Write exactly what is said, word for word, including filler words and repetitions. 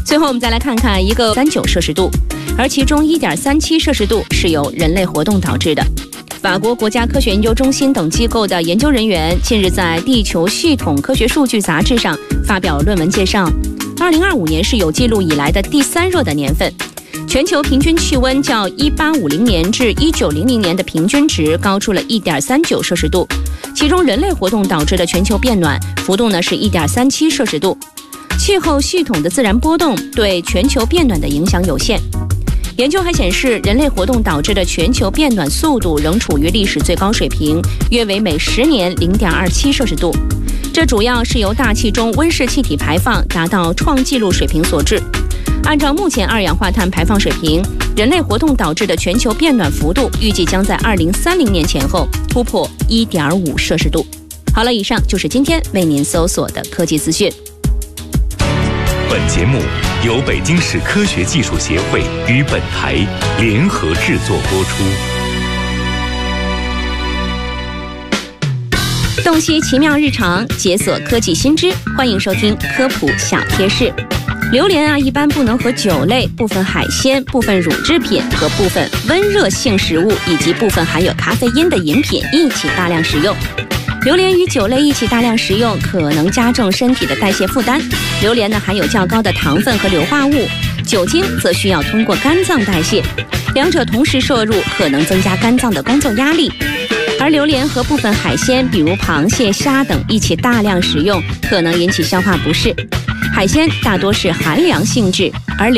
最后我们再来看看一个三九摄氏度，而其中 一点三七摄氏度是由人类活动导致的。法国国家科学研究中心等机构的研究人员近日在《地球系统科学数据》杂志上发表论文介绍，二零二五年是有记录以来的第三热的年份，全球平均气温较一八五零年至一九零零年的平均值高出了 一点三九摄氏度，其中人类活动导致的全球变暖幅度呢是 一点三七摄氏度。气候系统的自然波动对全球变暖的影响有限。研究还显示，人类活动导致的全球变暖速度仍处于历史最高水平，约为每十年 零点二七摄氏度。这主要是由大气中温室气体排放达到创纪录水平所致。按照目前二氧化碳排放水平，人类活动导致的全球变暖幅度预计将在二零三零年前后突破 一点五摄氏度。好了，以上就是今天为您搜索的科技资讯。 本节目由北京市科学技术协会与本台联合制作播出。 洞悉奇妙日常，解锁科技新知，欢迎收听科普小贴士。榴莲啊，一般不能和酒类、部分海鲜、部分乳制品和部分温热性食物以及部分含有咖啡因的饮品一起大量食用。榴莲与酒类一起大量食用可能加重身体的代谢负担。榴莲呢含有较高的糖分和硫化物，酒精则需要通过肝脏代谢，两者同时摄入可能增加肝脏的工作压力。而榴莲和部分海鲜，比如螃蟹、虾等一起大量食用，可能引起消化不适。海鲜大多是寒凉性质，而